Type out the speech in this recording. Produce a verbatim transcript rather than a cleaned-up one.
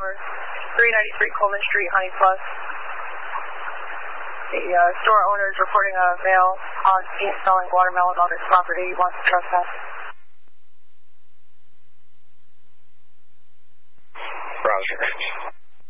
Commerce, three ninety-three Coleman Street, Honey Plus. The uh, store owner is reporting a male on scene selling watermelon on his property. He wants to trespass. Roger.